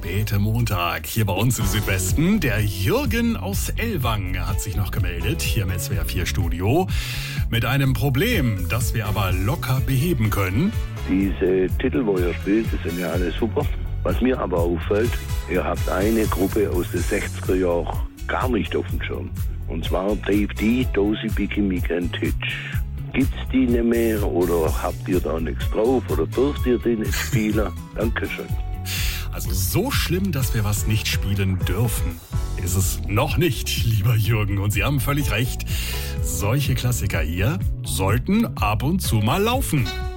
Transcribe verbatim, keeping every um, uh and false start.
späte Montag hier bei uns im Südwesten. Der Jürgen aus Ellwangen hat sich noch gemeldet, hier im S W R vier Studio, mit einem Problem, das wir aber locker beheben können. Diese Titel, wo ihr spielt, die sind ja alle super. Was mir aber auffällt, ihr habt eine Gruppe aus den sechziger Jahren gar nicht auf dem Schirm. Und zwar Dave D, Dozy Biggie Migrant Hitch. Gibt's die nicht mehr oder habt ihr da nichts drauf oder dürft ihr die nicht spielen? Dankeschön. Also so schlimm, dass wir was nicht spielen dürfen, ist es noch nicht, lieber Jürgen. Und Sie haben völlig recht. Solche Klassiker hier sollten ab und zu mal laufen.